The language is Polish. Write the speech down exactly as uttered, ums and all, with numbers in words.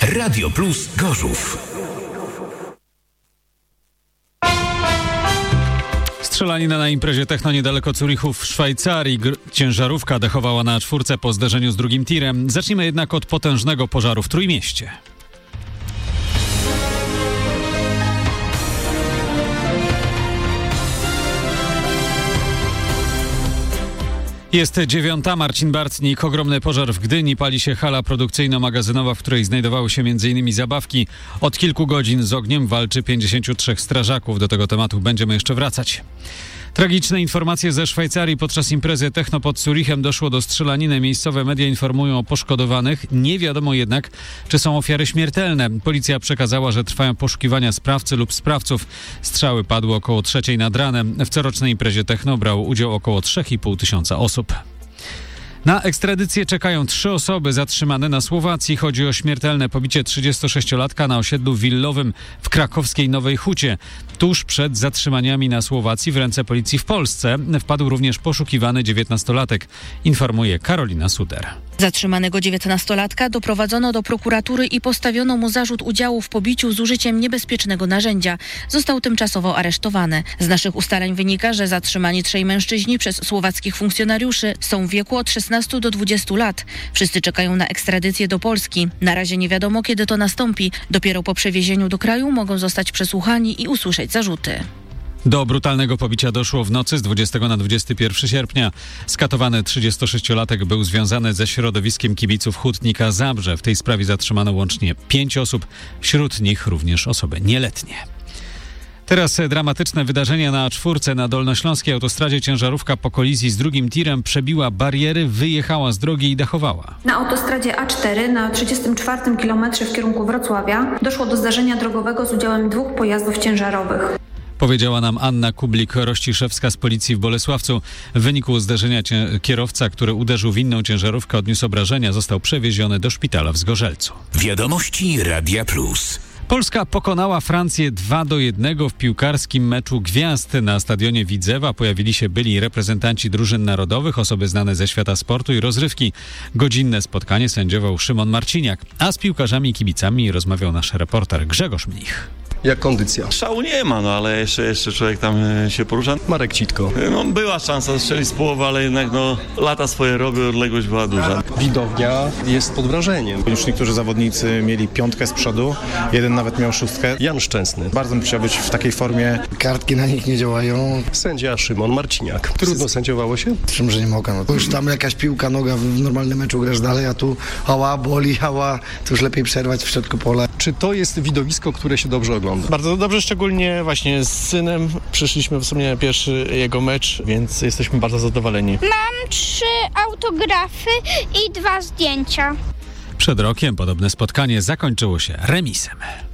Radio Plus Gorzów. Strzelanina na imprezie techno niedaleko Zurichu w Szwajcarii. Gr- ciężarówka dechowała na czwórce po zderzeniu z drugim tirem. Zacznijmy jednak od potężnego pożaru w Trójmieście. Jest dziewiąta, Marcin Bartnik. Ogromny pożar w Gdyni. Pali się hala produkcyjno-magazynowa, w której znajdowały się między innymi zabawki. Od kilku godzin z ogniem walczy pięćdziesięciu trzech strażaków. Do tego tematu będziemy jeszcze wracać. Tragiczne informacje ze Szwajcarii. Podczas imprezy techno pod Zurichem doszło do strzelaniny. Miejscowe media informują o poszkodowanych. Nie wiadomo jednak, czy są ofiary śmiertelne. Policja przekazała, że trwają poszukiwania sprawcy lub sprawców. Strzały padły około trzeciej nad ranem. W corocznej imprezie techno brało udział około trzy i pół tysiąca osób. Na ekstradycję czekają trzy osoby zatrzymane na Słowacji. Chodzi o śmiertelne pobicie trzydziestosześciolatka na osiedlu willowym w krakowskiej Nowej Hucie. Tuż przed zatrzymaniami na Słowacji w ręce policji w Polsce wpadł również poszukiwany dziewiętnastolatek, informuje Karolina Suter. Zatrzymanego dziewiętnastolatka doprowadzono do prokuratury i postawiono mu zarzut udziału w pobiciu z użyciem niebezpiecznego narzędzia. Został tymczasowo aresztowany. Z naszych ustaleń wynika, że zatrzymani trzej mężczyźni przez słowackich funkcjonariuszy są w wieku od szesnastu do dwudziestu lat. Wszyscy czekają na ekstradycję do Polski. Na razie nie wiadomo, kiedy to nastąpi. Dopiero po przewiezieniu do kraju mogą zostać przesłuchani i usłyszeć zarzuty. Do brutalnego pobicia doszło w nocy z dwudziestego na dwudziestego pierwszego sierpnia. Skatowany trzydziestosześciolatek był związany ze środowiskiem kibiców Hutnika Zabrze. W tej sprawie zatrzymano łącznie pięć osób, wśród nich również osoby nieletnie. Teraz dramatyczne wydarzenia na A cztery. Na dolnośląskiej autostradzie ciężarówka po kolizji z drugim tirem przebiła bariery, wyjechała z drogi i dachowała. Na autostradzie A cztery na trzydziestym czwartym kilometrze w kierunku Wrocławia doszło do zdarzenia drogowego z udziałem dwóch pojazdów ciężarowych. Powiedziała nam Anna Kublik-Rościszewska z policji w Bolesławcu. W wyniku zderzenia cię- kierowca, który uderzył w inną ciężarówkę, odniósł obrażenia, został przewieziony do szpitala w Zgorzelcu. Wiadomości Radia Plus. Polska pokonała Francję dwa do jednego w piłkarskim meczu gwiazd. Na stadionie Widzewa pojawili się byli reprezentanci drużyn narodowych, osoby znane ze świata sportu i rozrywki. Godzinne spotkanie sędziował Szymon Marciniak, a z piłkarzami i kibicami rozmawiał nasz reporter Grzegorz Mnich. Jak kondycja? Szału nie ma, no ale jeszcze, jeszcze człowiek tam e, się porusza. Marek Citko. No była szansa strzelić z połowy, ale jednak no lata swoje robią, odległość była duża. Widownia jest pod wrażeniem. Już niektórzy zawodnicy mieli piątkę z przodu, jeden nawet miał szóstkę. Jan Szczęsny. Bardzo bym chciał być w takiej formie. Kartki na nich nie działają. Sędzia Szymon Marciniak. Trudno sędziowało się? Czym, że nie mogę. No. Już tam jakaś piłka, noga w normalnym meczu grasz dalej, a tu hała, boli, hała. To już lepiej przerwać w środku pola. Czy to jest widowisko, które się dobrze ogląda? Bardzo dobrze, szczególnie właśnie z synem. Przyszliśmy w sumie pierwszy jego mecz, więc jesteśmy bardzo zadowoleni. Mam trzy autografy i dwa zdjęcia. Przed rokiem podobne spotkanie zakończyło się remisem.